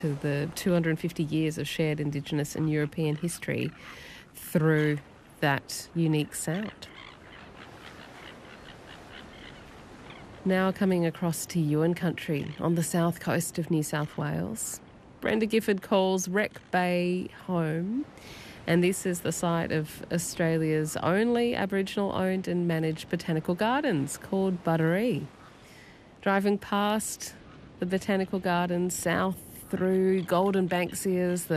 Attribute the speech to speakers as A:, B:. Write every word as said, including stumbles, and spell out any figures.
A: to the two hundred fifty years of shared Indigenous and European history through that unique sound. Now coming across to Yuin country on the south coast of New South Wales, Brenda Gifford calls Wreck Bay home, and this is the site of Australia's only Aboriginal-owned and managed botanical gardens called Butteree. Driving past the botanical gardens south through golden banksias, the